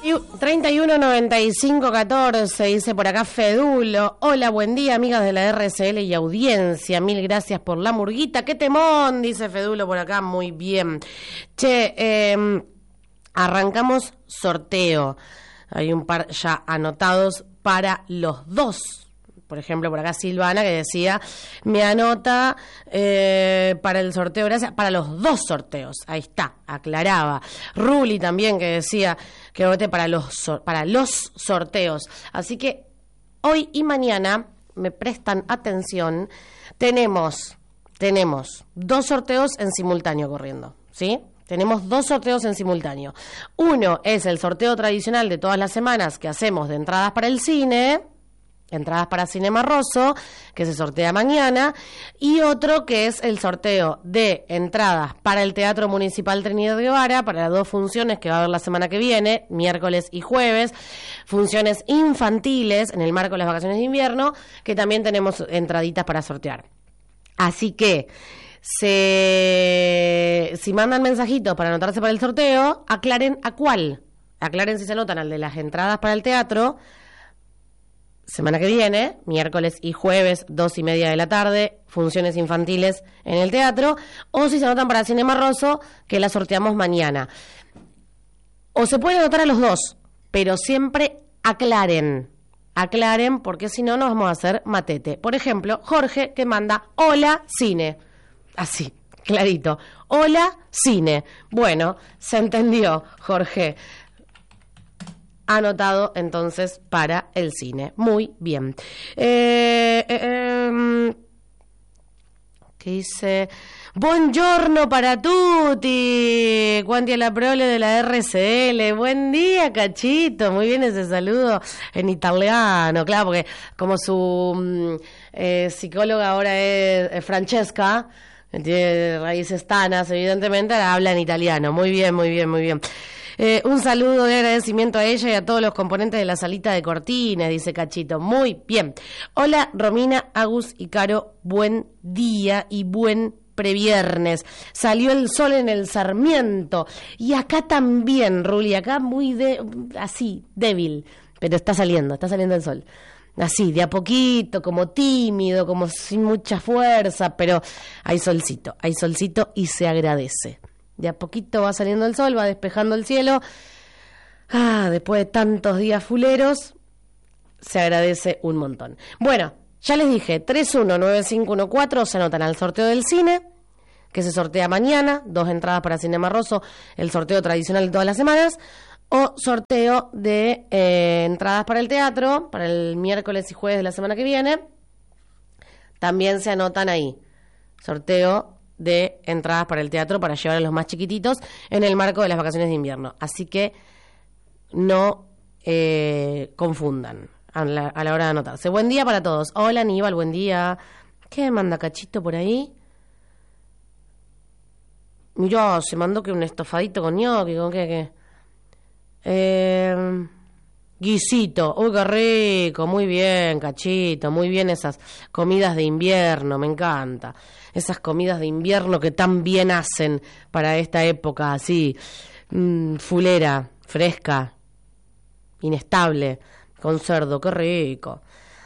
319514 dice por acá Fedulo. Hola, buen día, amigas de la RCL y audiencia. Mil gracias por la murguita. ¡Qué temón! Dice Fedulo por acá. Muy bien. Che, arrancamos sorteo. Hay un par ya anotados para los dos. Por ejemplo, por acá Silvana que decía, me anota para el sorteo, gracias, para los dos sorteos. Ahí está, aclaraba. Ruli también que decía que vote para los sorteos. Así que hoy y mañana, me prestan atención, tenemos dos sorteos en simultáneo corriendo, ¿sí? Tenemos dos sorteos en simultáneo. Uno es el sorteo tradicional de todas las semanas que hacemos de entradas para el cine, entradas para Cinema Rosso, que se sortea mañana, y otro que es el sorteo de entradas para el Teatro Municipal Trinidad Guevara, para las dos funciones que va a haber la semana que viene, miércoles y jueves, funciones infantiles en el marco de las vacaciones de invierno, que también tenemos entraditas para sortear. Así que, si mandan mensajitos para anotarse para el sorteo, aclaren a cuál. Aclaren si se anotan al de las entradas para el teatro, semana que viene, miércoles y jueves, 2:30 de la tarde, funciones infantiles en el teatro, o si se anotan para Cinema Rosso, que la sorteamos mañana. O se pueden anotar a los dos, pero siempre aclaren, porque si no nos vamos a hacer matete. Por ejemplo, Jorge que manda, hola, cine. Así, clarito, hola, cine. Bueno, se entendió, Jorge. Anotado entonces para el cine. Muy bien. ¿Qué dice? Buongiorno para tutti. Quanti alla prole de la RCL. Buen día, Cachito. Muy bien ese saludo en italiano. Claro, porque como su psicóloga ahora es Francesca, tiene raíces tanas, evidentemente, habla en italiano. Muy bien, muy bien, muy bien. Un saludo de agradecimiento a ella y a todos los componentes de la salita de cortines, dice Cachito. Muy bien. Hola, Romina, Agus y Caro. Buen día y buen previernes. Salió el sol en el Sarmiento. Y acá también, Ruli, acá muy así, débil. Pero está saliendo el sol. Así, de a poquito, como tímido, como sin mucha fuerza, pero hay solcito y se agradece. De a poquito va saliendo el sol, va despejando el cielo. Después de tantos días fuleros, se agradece un montón. Bueno, ya les dije, 319514 se anotan al sorteo del cine, que se sortea mañana, 2 entradas para Cinema Rosso, el sorteo tradicional de todas las semanas, o sorteo de entradas para el teatro, para el miércoles y jueves de la semana que viene. También se anotan ahí. Sorteo de entradas para el teatro para llevar a los más chiquititos en el marco de las vacaciones de invierno. Así que no confundan a la hora de anotarse. Buen día para todos. Hola, Aníbal, buen día. ¿Qué manda Cachito por ahí? Mirá, se mandó que un estofadito con ñoqui, ¿con qué? Guisito, uy, qué rico, muy bien, Cachito, muy bien esas comidas de invierno, me encanta. Esas comidas de invierno que tan bien hacen para esta época, así, fulera, fresca, inestable, con cerdo, qué rico.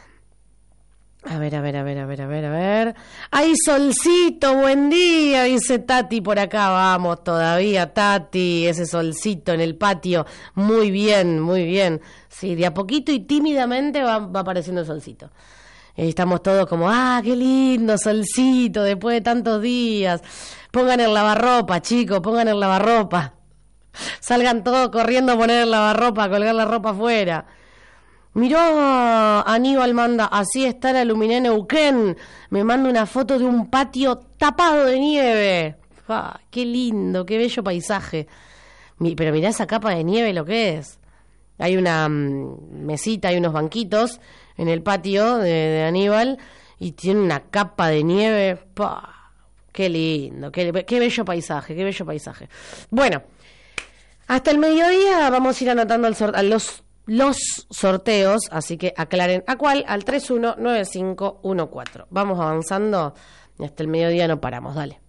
A ver. ¡Ay, solcito, buen día! Dice Tati por acá. Vamos todavía, Tati. Ese solcito en el patio. Muy bien, muy bien. Sí, de a poquito y tímidamente va apareciendo el solcito. Estamos todos como, qué lindo, solcito, después de tantos días. Pongan el lavarropa, chicos, pongan el lavarropa. Salgan todos corriendo a poner el lavarropa, a colgar la ropa afuera. Miró, Aníbal manda, así está la Luminé Neuquén. Me manda una foto de un patio tapado de nieve. Qué lindo, qué bello paisaje. Pero mirá esa capa de nieve lo que es. Hay una mesita, hay unos banquitos en el patio de Aníbal y tiene una capa de nieve. Qué lindo, qué bello paisaje, qué bello paisaje. Bueno, hasta el mediodía vamos a ir anotando los sorteos, así que aclaren a cuál, al 319514. Vamos avanzando, hasta el mediodía no paramos, dale.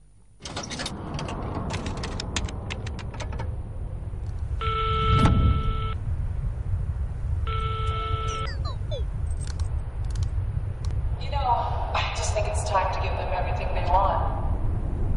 time to